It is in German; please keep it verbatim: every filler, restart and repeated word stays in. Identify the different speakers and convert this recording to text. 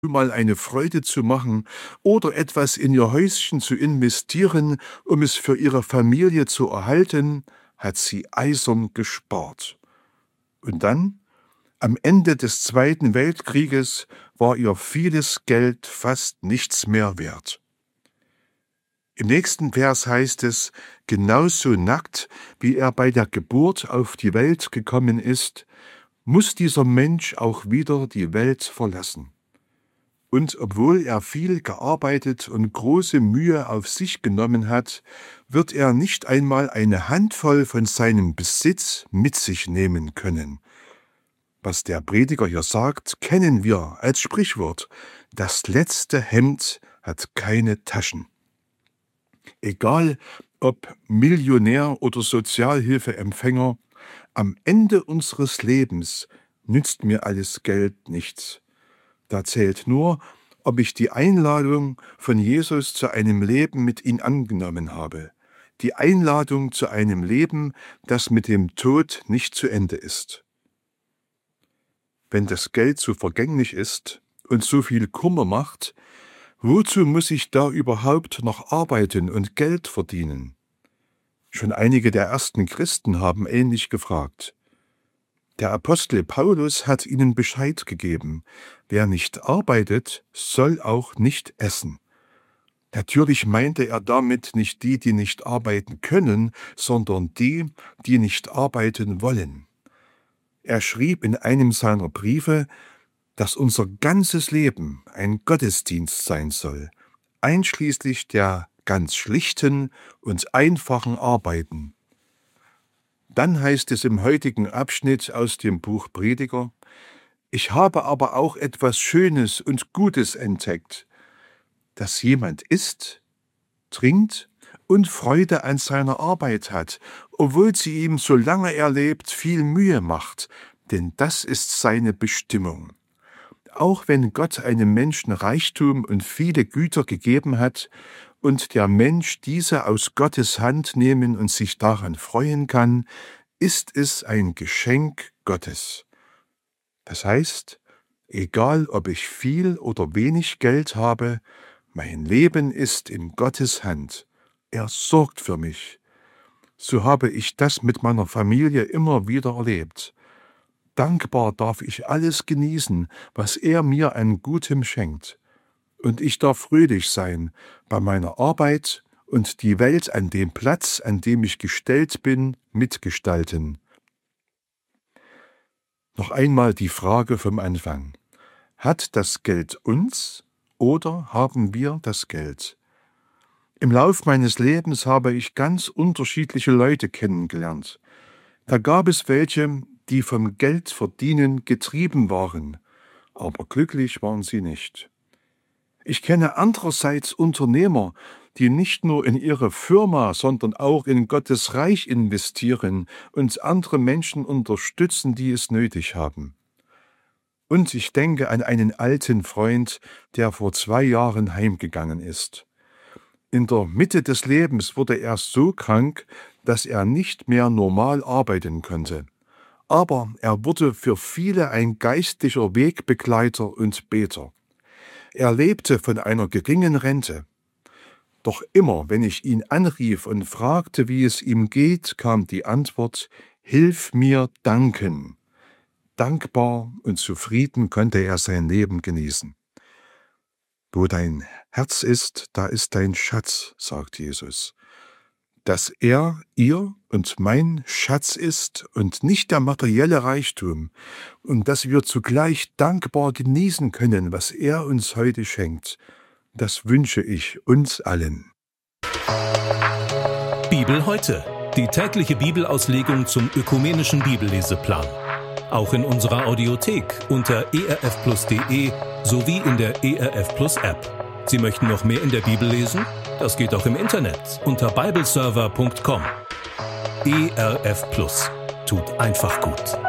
Speaker 1: mal eine Freude zu machen oder etwas in ihr Häuschen zu investieren, um es für ihre Familie zu erhalten, hat sie eisern gespart. Und dann, am Ende des Zweiten Weltkrieges, war ihr vieles Geld fast nichts mehr wert. Im nächsten Vers heißt es, genauso nackt, wie er bei der Geburt auf die Welt gekommen ist, muss dieser Mensch auch wieder die Welt verlassen. Und obwohl er viel gearbeitet und große Mühe auf sich genommen hat, wird er nicht einmal eine Handvoll von seinem Besitz mit sich nehmen können. Was der Prediger hier sagt, kennen wir als Sprichwort. Das letzte Hemd hat keine Taschen. Egal ob Millionär oder Sozialhilfeempfänger, am Ende unseres Lebens nützt mir alles Geld nichts. Da zählt nur, ob ich die Einladung von Jesus zu einem Leben mit ihm angenommen habe. Die Einladung zu einem Leben, das mit dem Tod nicht zu Ende ist. Wenn das Geld so vergänglich ist und so viel Kummer macht, wozu muss ich da überhaupt noch arbeiten und Geld verdienen? Schon einige der ersten Christen haben ähnlich gefragt. Der Apostel Paulus hat ihnen Bescheid gegeben, wer nicht arbeitet, soll auch nicht essen. Natürlich meinte er damit nicht die, die nicht arbeiten können, sondern die, die nicht arbeiten wollen. Er schrieb in einem seiner Briefe, dass unser ganzes Leben ein Gottesdienst sein soll, einschließlich der ganz schlichten und einfachen Arbeiten. Dann heißt es im heutigen Abschnitt aus dem Buch Prediger, ich habe aber auch etwas Schönes und Gutes entdeckt, dass jemand isst, trinkt und Freude an seiner Arbeit hat, obwohl sie ihm, solange er lebt, viel Mühe macht, denn das ist seine Bestimmung. Auch wenn Gott einem Menschen Reichtum und viele Güter gegeben hat und der Mensch diese aus Gottes Hand nehmen und sich daran freuen kann, ist es ein Geschenk Gottes. Das heißt, egal ob ich viel oder wenig Geld habe, mein Leben ist in Gottes Hand. Er sorgt für mich. So habe ich das mit meiner Familie immer wieder erlebt. Dankbar darf ich alles genießen, was er mir an Gutem schenkt. Und ich darf fröhlich sein bei meiner Arbeit und die Welt an dem Platz, an dem ich gestellt bin, mitgestalten. Noch einmal die Frage vom Anfang. Hat das Geld uns oder haben wir das Geld? Im Lauf meines Lebens habe ich ganz unterschiedliche Leute kennengelernt. Da gab es welche, die vom Geldverdienen getrieben waren, aber glücklich waren sie nicht. Ich kenne andererseits Unternehmer, die nicht nur in ihre Firma, sondern auch in Gottes Reich investieren und andere Menschen unterstützen, die es nötig haben. Und ich denke an einen alten Freund, der vor zwei Jahren heimgegangen ist. In der Mitte des Lebens wurde er so krank, dass er nicht mehr normal arbeiten konnte. Aber er wurde für viele ein geistlicher Wegbegleiter und Beter. Er lebte von einer geringen Rente. Doch immer, wenn ich ihn anrief und fragte, wie es ihm geht, kam die Antwort, »Hilf mir danken.« Dankbar und zufrieden konnte er sein Leben genießen. Wo dein Herz ist, da ist dein Schatz, sagt Jesus. Dass er, ihr und mein Schatz ist und nicht der materielle Reichtum und dass wir zugleich dankbar genießen können, was er uns heute schenkt, das wünsche ich uns allen.
Speaker 2: Bibel heute, die tägliche Bibelauslegung zum ökumenischen Bibelleseplan. Auch in unserer Audiothek unter e r f plus punkt d e sowie in der E R F Plus App. Sie möchten noch mehr in der Bibel lesen? Das geht auch im Internet unter bibleserver punkt com. E R F Plus tut einfach gut.